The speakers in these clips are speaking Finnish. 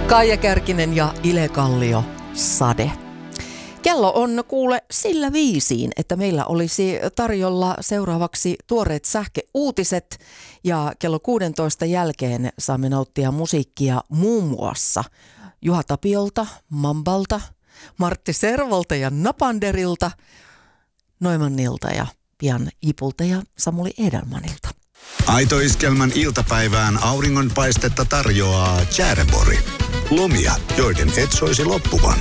Kaija Kärkinen ja Ile Kallio, Sade. Kello on kuule sillä viisiin, että meillä olisi tarjolla seuraavaksi tuoreet sähköuutiset ja kello 16 jälkeen saamme nauttia musiikkia muun muassa Juha Tapiolta, Mambalta, Martti Servolta ja Napanderilta, Noimannilta ja pian Ipulta ja Samuli Edelmanilta. Aito Iskelmän iltapäivään auringonpaistetta tarjoaa Tjärborg. Lomia, joiden et soisi loppuvan.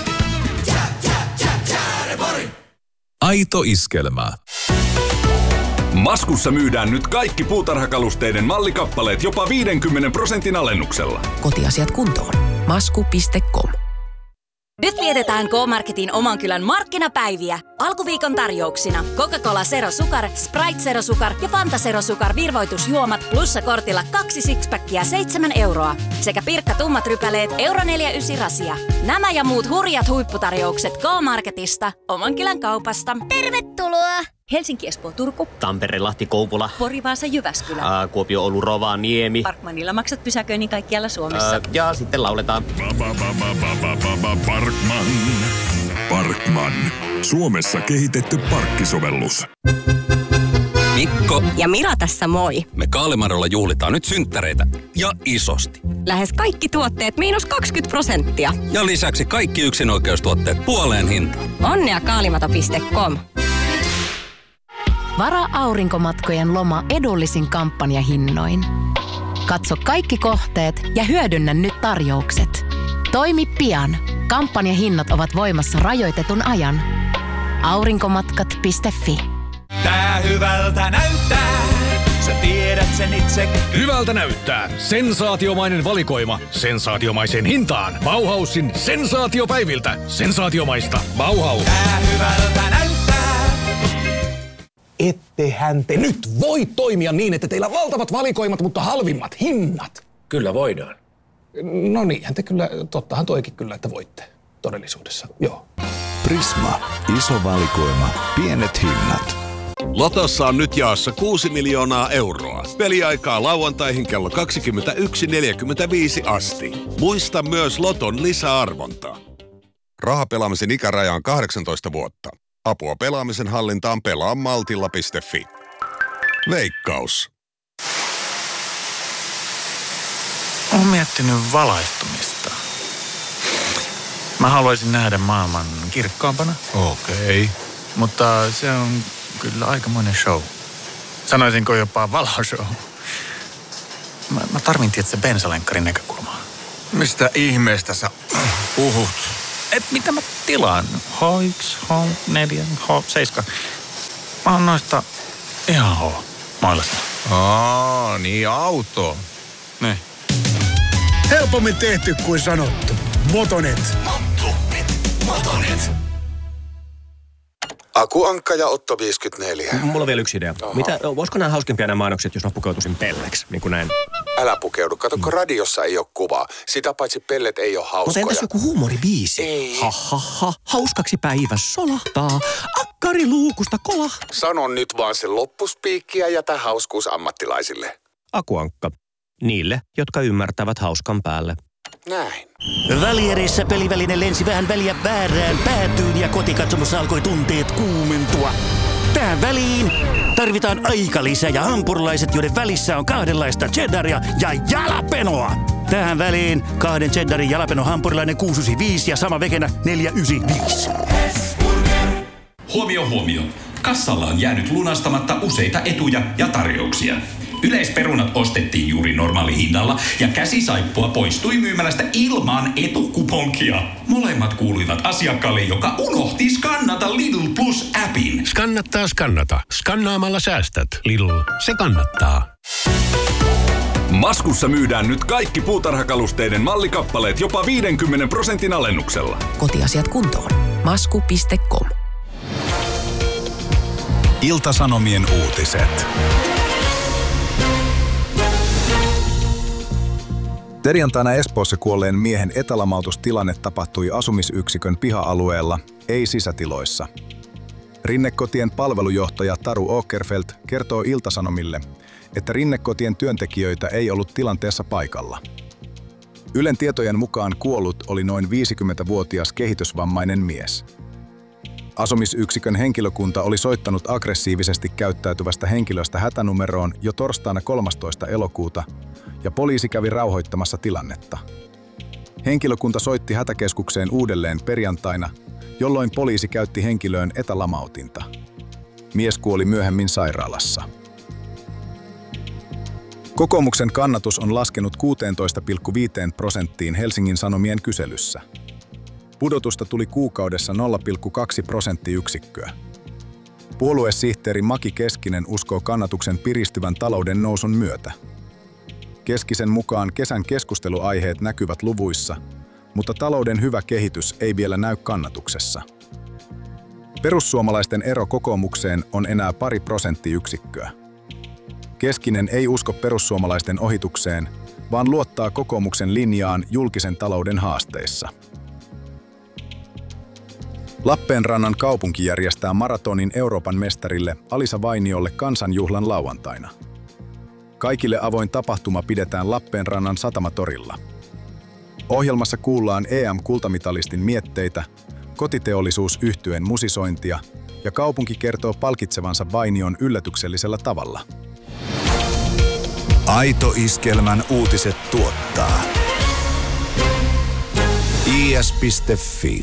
Aito Iskelmä. Maskussa myydään nyt kaikki puutarhakalusteiden mallikappaleet jopa 50% alennuksella. Kotiasiat kuntoon. Masku.com. Nyt vietetään K-Marketin oman kylän markkinapäiviä. Alkuviikon tarjouksina Coca-Cola Zero Sukar, Sprite Zero Sukar ja Fanta Zero Sukar virvoitusjuomat plussakortilla 2 sixpackia 7 euroa. Sekä Pirkka tummat rypäleet €4,9 rasia. Nämä ja muut hurjat huipputarjoukset K-Marketista, oman kylän kaupasta. Tervetuloa! Helsinki, Espoo, Turku. Tampere, Lahti, Kouvola. Pori, Vaasa, Jyväskylä. Kuopio, Oulu, Rovaniemi. Parkmanilla maksat pysäköinnin kaikkialla Suomessa. Ja sitten lauletaan. Parkman. Suomessa kehitetty parkkisovellus. Mikko Ja Mira tässä moi. Me Kaalimarolla juhlitaan nyt synttäreitä ja isosti. Lähes kaikki tuotteet -20%. Ja lisäksi kaikki yksinoikeustuotteet puoleen hintaan. Onnea kaalimato.com. Varaa aurinkomatkojen loma edullisin kampanjahinnoin. Katso kaikki kohteet ja hyödynnä nyt tarjoukset. Toimi pian. Kampanjahinnat ovat voimassa rajoitetun ajan. Aurinkomatkat.fi. Tää hyvältä näyttää, sä tiedät sen itse. Hyvältä näyttää. Sensaatiomainen valikoima. Sensaatiomaiseen hintaan. Bauhausin sensaatiopäiviltä. Sensaatiomaista. Bauhaus. Tää hyvältä näyttää. Ettehän te nyt voi toimia niin, että teillä valtavat valikoimat, mutta halvimmat hinnat. Kyllä voidaan. No niinhän te kyllä, tottahan toikin kyllä, että voitte todellisuudessa, joo. Prisma. Iso valikoima. Pienet hinnat. Lotossa on nyt jaossa 6 miljoonaa euroa. Peliaikaa lauantaihin kello 21.45 asti. Muista myös Loton lisäarvontaa. Rahapelaamisen ikäraja on 18 vuotta. Apua pelaamisen hallintaan pelaa maltilla.fi. Veikkaus. Olen miettinyt valaistumista. Mä haluaisin nähdä maailman kirkkaampana. Okei. Mutta se on kyllä aikamoinen show. Sanoisinko jopa valoshow. Mä tarvin tietysti bensalenkkarin näkökulmaa. Mistä ihmeestä sä puhut? Mitä mä tilaan? H1, H4, H7. Mä oon noista ihan H-mailassa. Niin auto. Niin. Helpommin tehty kuin sanottu. Motonet. Aku Ankka ja Otto 54. Mulla on vielä yksi idea. Voisiko nämä hauskimpia nämä mainokset, jos mä pukeutuisin pelleksi, niin kuin näin? Älä pukeudu. Kato, kun radiossa ei ole kuvaa. Sitä paitsi pellet ei ole hauskoja. Mutta entäs joku huumoribiisi? Ei. Ha. Hauskaksi päivä solahtaa. Akkari luukusta kolahtaa. Sano nyt vaan sen loppuspiikkiä ja jätä hauskuus ammattilaisille. Aku Ankka. Niille, jotka ymmärtävät hauskan päälle. Näin. Väliereissä peliväline lensi vähän väliä väärään päätyyn ja kotikatsomossa alkoi tunteet kuumentua. Tähän väliin tarvitaan aikalisä ja hampurilaiset, joiden välissä on kahdenlaista cheddaria ja jalapenoa. Tähän väliin 2 cheddarin jalapeno hampurilainen 695 ja sama vekenä 495. Huomio. Kassalla on jäänyt lunastamatta useita etuja ja tarjouksia. Yleisperunat ostettiin juuri normaalihinnalla ja käsisaippua poistui myymälästä ilman etukuponkia. Molemmat kuuluivat asiakkaalle, joka unohti skannata Lidl Plus-appin. Skannata. Skannaamalla säästät. Lidl. Se kannattaa. Maskussa myydään nyt kaikki puutarhakalusteiden mallikappaleet jopa 50% alennuksella. Kotiasiat kuntoon. Masku.com. Ilta-Sanomien uutiset. Perjantaina Espoossa kuolleen miehen etälamautustilanne tapahtui asumisyksikön piha-alueella, ei sisätiloissa. Rinnekotien palvelujohtaja Taru Åkerfeldt kertoo Ilta-Sanomille, että Rinnekotien työntekijöitä ei ollut tilanteessa paikalla. Ylen tietojen mukaan kuollut oli noin 50-vuotias kehitysvammainen mies. Asumisyksikön henkilökunta oli soittanut aggressiivisesti käyttäytyvästä henkilöstä hätänumeroon jo torstaina 13. elokuuta ja poliisi kävi rauhoittamassa tilannetta. Henkilökunta soitti hätäkeskukseen uudelleen perjantaina, jolloin poliisi käytti henkilöön etälamautinta. Mies kuoli myöhemmin sairaalassa. Kokoomuksen kannatus on laskenut 16,5% Helsingin Sanomien kyselyssä. Pudotusta tuli kuukaudessa 0,2 prosenttiyksikköä. Puoluesihteeri Maki Keskinen uskoo kannatuksen piristyvän talouden nousun myötä. Keskisen mukaan kesän keskusteluaiheet näkyvät luvuissa, mutta talouden hyvä kehitys ei vielä näy kannatuksessa. Perussuomalaisten ero kokoomukseen on enää pari prosenttiyksikköä. Keskinen ei usko perussuomalaisten ohitukseen, vaan luottaa kokoomuksen linjaan julkisen talouden haasteissa. Lappeenrannan kaupunki järjestää maratonin Euroopan mestarille Alisa Vainiolle kansanjuhlan lauantaina. Kaikille avoin tapahtuma pidetään Lappeenrannan satamatorilla. Ohjelmassa kuullaan EM-kultamitalistin mietteitä, kotiteollisuusyhtyeen musisointia ja kaupunki kertoo palkitsevansa Vainion yllätyksellisellä tavalla. Aito Iskelmän uutiset tuottaa is.fi.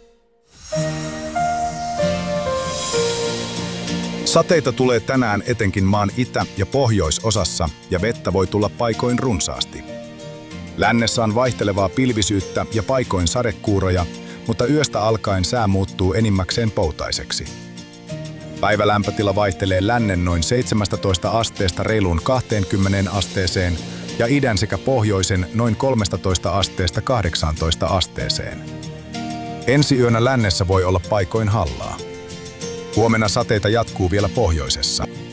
Sateita tulee tänään etenkin maan itä- ja pohjoisosassa ja vettä voi tulla paikoin runsaasti. Lännessä on vaihtelevaa pilvisyyttä ja paikoin sadekuuroja, mutta yöstä alkaen sää muuttuu enimmäkseen poutaiseksi. Päivälämpötila vaihtelee lännen noin 17 asteesta reiluun 20 asteeseen ja idän sekä pohjoisen noin 13 asteesta 18 asteeseen. Ensi yönä lännessä voi olla paikoin hallaa. Huomenna sateita jatkuu vielä pohjoisessa.